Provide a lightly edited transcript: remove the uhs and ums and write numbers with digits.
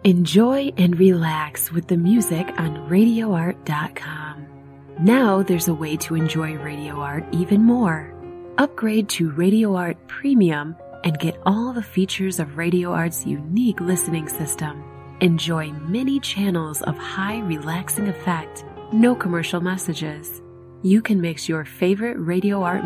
Enjoy and relax with the music on RadioArt.com. Now there's a way to enjoy Radio Art even more. Upgrade to Radio Art Premium and get all the features of Radio Art's unique listening system. Enjoy many channels of high relaxing effect, no commercial messages. You can mix your favorite Radio Art